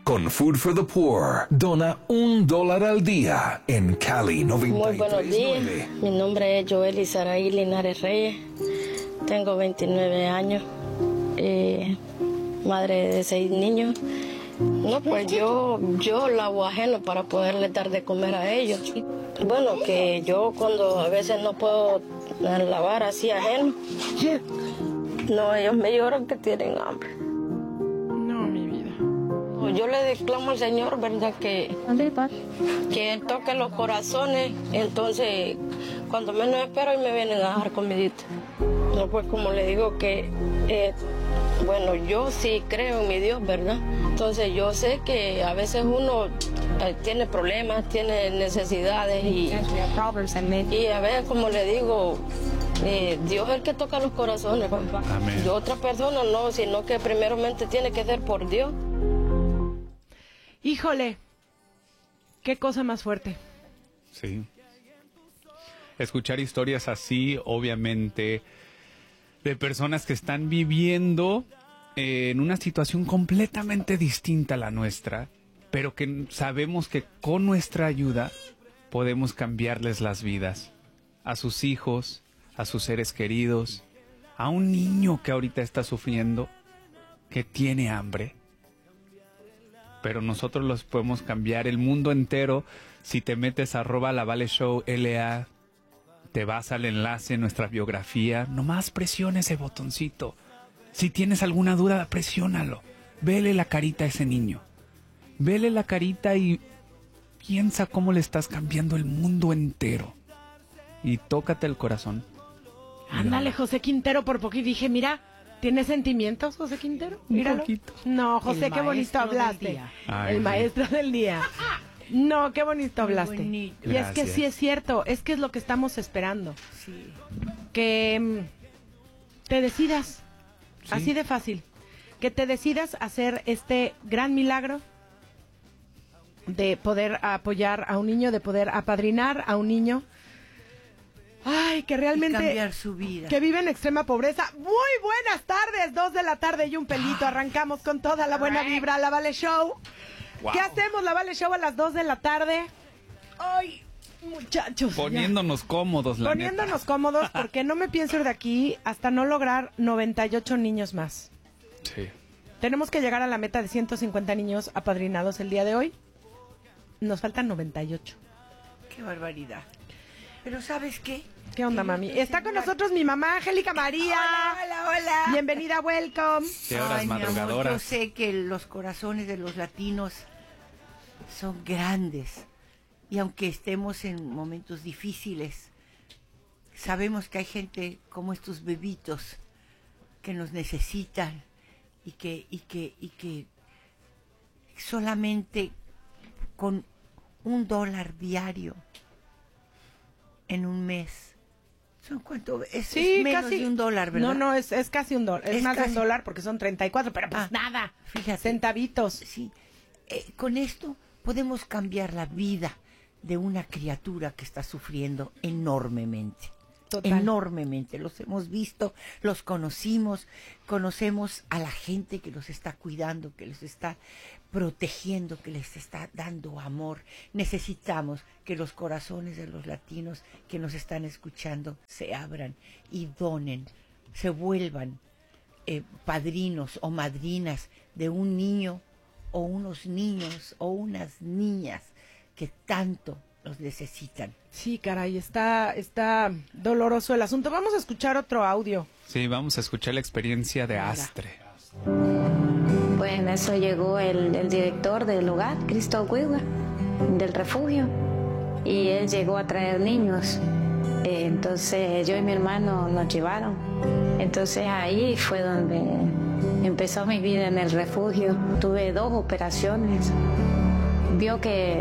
Con Food for the Poor, dona $1 al día en Cali 93.9. Muy buenos días, mi nombre es Joel Isaraí Linares Reyes, tengo 29 años, madre de 6 niños. No, pues yo lavo ajeno para poderles dar de comer a ellos. Bueno, que yo cuando a veces no puedo lavar así ajeno, no, ellos me lloran que tienen hambre. No, mi vida. Yo le declamo al Señor, ¿verdad? Que Él toque los corazones, entonces cuando menos espero y me vienen a dejar comidita. No, pues como le digo que, bueno, yo sí creo en mi Dios, ¿verdad? Entonces yo sé que a veces uno tiene problemas, tiene necesidades y a veces, como le digo, Dios es el que toca los corazones. Amén. Y otra persona no, sino que primeramente tiene que ser por Dios. Híjole, qué cosa más fuerte. Sí. Escuchar historias así, obviamente, de personas que están viviendo en una situación completamente distinta a la nuestra, pero que sabemos que con nuestra ayuda podemos cambiarles las vidas. A sus hijos, a sus seres queridos, a un niño que ahorita está sufriendo, que tiene hambre. Pero nosotros los podemos cambiar el mundo entero. Si te metes a @LaValleShow LA, te vas al enlace en nuestra biografía, nomás presiona ese botoncito. Si tienes alguna duda, presiónalo. Vele la carita a ese niño. Vele la carita y piensa cómo le estás cambiando el mundo entero. Y tócate el corazón. Ándale, José Quintero, por poco y dije, mira, ¿tienes sentimientos, José Quintero? Míralo. Poquito. No, José, qué bonito hablaste. Ay, el maestro del día. No, qué bonito hablaste. bonito. Y es que Gracias. sí es cierto, es que es lo que estamos esperando. Sí. Que te decidas, Sí. así de fácil, que te decidas hacer este gran milagro de poder apoyar a un niño, de poder apadrinar a un niño. Ay, que realmente... Cambiar su vida. Que vive en extrema pobreza. Muy buenas tardes, 2 de la tarde y un pelito. Arrancamos con toda la buena vibra, la Vale Show. Wow. ¿Qué hacemos, la Vale Show, a las 2 de la tarde? Ay, muchachos. Poniéndonos cómodos, la Poniéndonos neta. cómodos, porque no me pienso ir de aquí hasta no lograr 98 niños más. Sí. Tenemos que llegar a la meta de 150 niños apadrinados el día de hoy. Nos faltan 98. Qué barbaridad. Pero ¿sabes qué? ¿Qué onda, Que mami? yo te Está con aseguro- nosotros mi mamá, Angélica María. Hola. Bienvenida, welcome. Qué horas Ay, mi amor, madrugadoras. yo sé que los corazones de los latinos son grandes. Y aunque estemos en momentos difíciles, sabemos que hay gente como estos bebitos que nos necesitan y que solamente con $1 diario en un mes. ¿Son cuánto? Es menos de $1, ¿verdad? No, es casi $1. Es más de casi- $1 porque son 34, pero pues Ah, nada. fíjate. Centavitos. Sí. Con esto podemos cambiar la vida de una criatura que está sufriendo enormemente. Total. Enormemente. Los hemos visto, los conocemos a la gente que los está cuidando, que los está protegiendo, que les está dando amor. Necesitamos que los corazones de los latinos que nos están escuchando se abran y donen, se vuelvan padrinos o madrinas de un niño o unos niños o unas niñas que tanto los necesitan. Sí, caray, está doloroso el asunto. Vamos a escuchar otro audio. Sí, vamos a escuchar la experiencia de Astre. Pues en eso llegó el director del hogar, Cristo Huigua, del refugio, y él llegó a traer niños. Entonces yo y mi hermano nos llevaron. Entonces ahí fue donde empezó mi vida en el refugio. Tuve 2 operaciones. Vio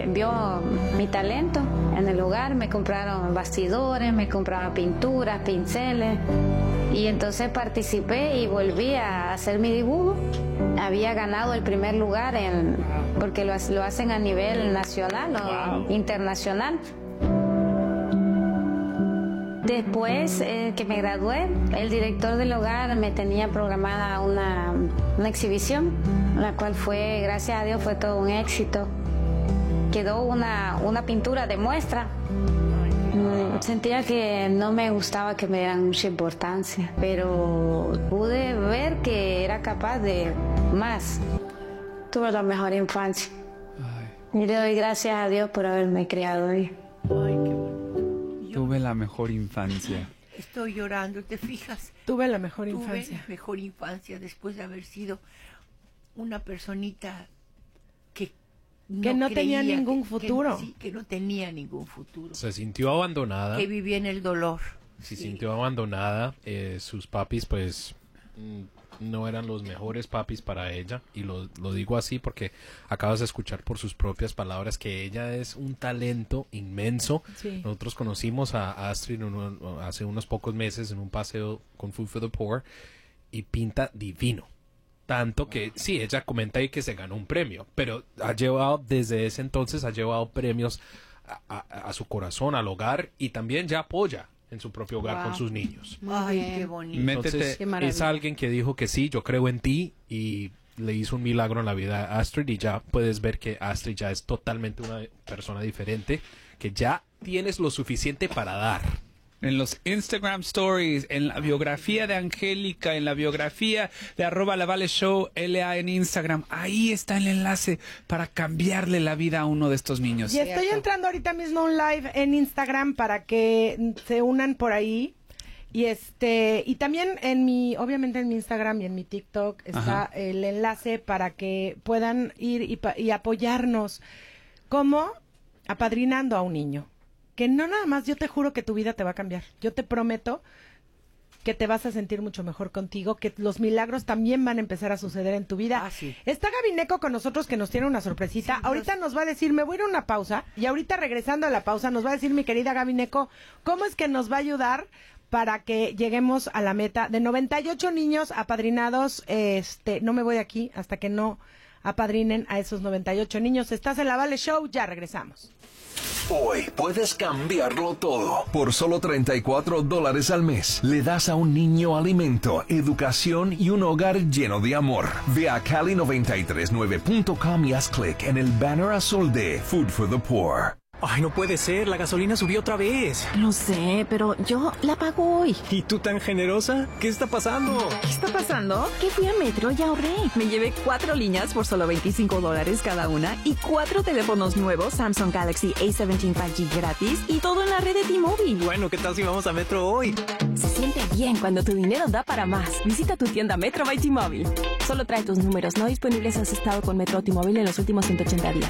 mi talento en el hogar, me compraron bastidores, me compraron pinturas, pinceles, y entonces participé y volví a hacer mi dibujo. Había ganado el primer lugar porque lo hacen a nivel nacional o internacional. Después que me gradué, el director del hogar me tenía programada una exhibición la cual fue, gracias a Dios, fue todo un éxito. Quedó una pintura de muestra. Sentía que no me gustaba que me dieran mucha importancia, pero pude ver que era capaz de más. Tuve la mejor infancia. Ay. Y le doy gracias a Dios por haberme criado hoy. Ay, qué bonito. Tuve la mejor infancia. Estoy llorando, ¿te fijas? Tuve la mejor infancia. Tuve mejor infancia después de haber sido una personita que no tenía ningún futuro. Que no tenía ningún futuro. Se sintió abandonada. Que vivía en el dolor. Se sintió abandonada. Sus papis, pues, no eran los mejores papis para ella. Y lo digo así porque acabas de escuchar por sus propias palabras que ella es un talento inmenso. Sí. Nosotros conocimos a Astrid hace unos pocos meses en un paseo con Food for the Poor y pinta divino. Tanto que, sí, ella comenta ahí que se ganó un premio, pero desde ese entonces ha llevado premios a su corazón, al hogar, y también ya apoya en su propio hogar con sus niños. Ay, qué bonito. Entonces, es alguien que dijo que sí, yo creo en ti, y le hizo un milagro en la vida a Astrid, y ya puedes ver que Astrid ya es totalmente una persona diferente, que ya tienes lo suficiente para dar. En los Instagram Stories, en la biografía de Angélica, en la biografía de @LaValleShow, LA en Instagram, ahí está el enlace para cambiarle la vida a uno de estos niños. Y estoy entrando ahorita mismo a un live en Instagram para que se unan por ahí. Y también obviamente en mi Instagram y en mi TikTok está el enlace para que puedan ir y apoyarnos como apadrinando a un niño. Que no nada más, yo te juro que tu vida te va a cambiar. Yo te prometo que te vas a sentir mucho mejor contigo, que los milagros también van a empezar a suceder en tu vida. Sí. Está Gaby Neco con nosotros, que nos tiene una sorpresita. Sí, ahorita nos va a decir, me voy a ir a una pausa, y ahorita regresando a la pausa nos va a decir mi querida Gaby Neco cómo es que nos va a ayudar para que lleguemos a la meta de 98 niños apadrinados. No me voy aquí hasta que no apadrinen a esos 98 niños. Estás en La Vale Show, ya regresamos. Hoy puedes cambiarlo todo. Por solo $34 al mes, le das a un niño alimento, educación y un hogar lleno de amor. Ve a Cali939.com y haz clic en el banner azul de Food for the Poor. Ay, no puede ser, la gasolina subió otra vez. Lo sé, pero yo la pago hoy. ¿Y tú tan generosa? ¿Qué está pasando? ¿Qué está pasando? Que fui a Metro y ahorré. Me llevé 4 líneas por solo $25 cada una y 4 teléfonos nuevos Samsung Galaxy A17 5G gratis y todo en la red de T-Mobile. Bueno, ¿qué tal si vamos a Metro hoy? Se siente bien cuando tu dinero da para más. Visita tu tienda Metro by T-Mobile. Solo trae tus números no disponibles si has estado con Metro o T-Mobile en los últimos 180 días.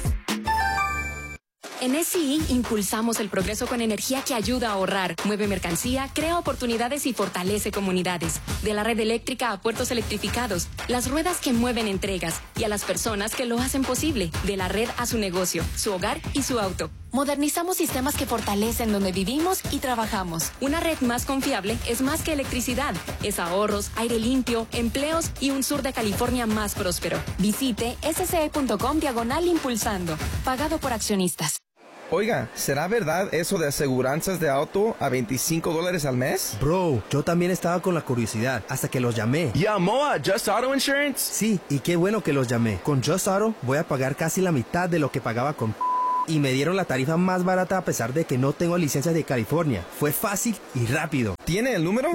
En SCI impulsamos el progreso con energía que ayuda a ahorrar, mueve mercancía, crea oportunidades y fortalece comunidades. De la red eléctrica a puertos electrificados, las ruedas que mueven entregas y a las personas que lo hacen posible. De la red a su negocio, su hogar y su auto. Modernizamos sistemas que fortalecen donde vivimos y trabajamos. Una red más confiable es más que electricidad. Es ahorros, aire limpio, empleos y un sur de California más próspero. Visite sce.com/impulsando. Pagado por accionistas. Oiga, ¿será verdad eso de aseguranzas de auto a $25 al mes? Bro, yo también estaba con la curiosidad hasta que los llamé. ¿Llamó a Just Auto Insurance? Sí, y qué bueno que los llamé. Con Just Auto voy a pagar casi la mitad de lo que pagaba con... Y me dieron la tarifa más barata a pesar de que no tengo licencia de California. Fue fácil y rápido. ¿Tiene el número?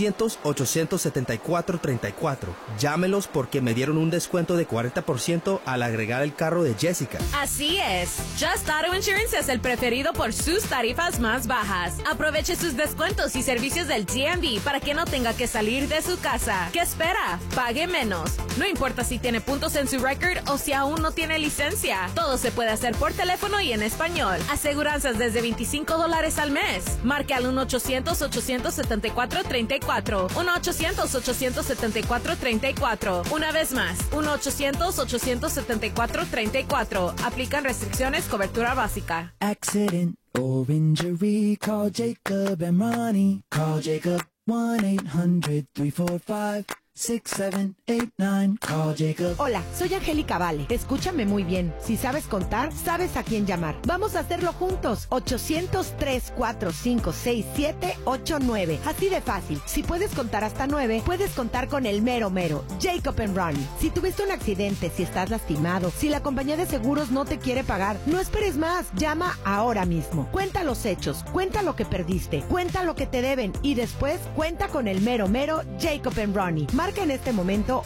1-800-874-34. Llámelos porque me dieron un descuento de 40% al agregar el carro de Jessica. Así es. Just Auto Insurance es el preferido por sus tarifas más bajas. Aproveche sus descuentos y servicios del DMV para que no tenga que salir de su casa. ¿Qué espera? Pague menos. No importa si tiene puntos en su record o si aún no tiene licencia. Todo se puede hacer por teléfono y en español. Aseguranzas desde $25 al mes. Marque al 1-800-874-34. 1-800-874-34. Una vez más, 1-800-874-34. Aplican restricciones, cobertura básica. Accident or injury, call Jacob and Ronnie. Call Jacob 1-800-345 6789. Call Jacob. Hola, soy Angélica Vale. Escúchame muy bien. Si sabes contar, sabes a quién llamar. Vamos a hacerlo juntos. 800-345-6789. Así de fácil. Si puedes contar hasta 9, puedes contar con el mero mero, Jacob and Ronnie. Si tuviste un accidente, si estás lastimado, si la compañía de seguros no te quiere pagar, no esperes más. Llama ahora mismo. Cuenta los hechos, cuenta lo que perdiste, cuenta lo que te deben y después cuenta con el mero mero, Jacob and Ronnie. Marca en este momento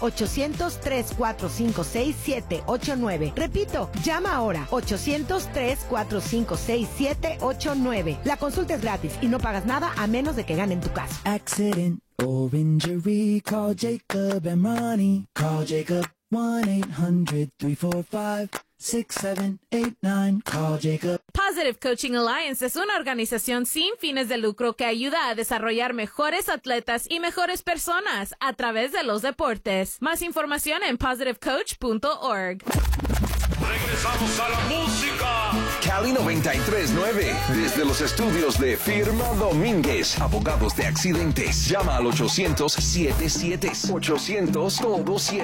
800-345-6789. Repito, llama ahora 800-345-6789. La consulta es gratis y no pagas nada a menos de que ganen tu caso. Accident or injury, call Jacob and Ronnie. Call Jacob 1-800-345-6789. Call Jacob. Positive Coaching Alliance es una organización sin fines de lucro que ayuda a desarrollar mejores atletas y mejores personas a través de los deportes. Más información en positivecoach.org. Regresamos a la música. Cali 93.9. Desde los estudios de Firma Domínguez, abogados de accidentes. Llama al 800-77. 800-todo-7.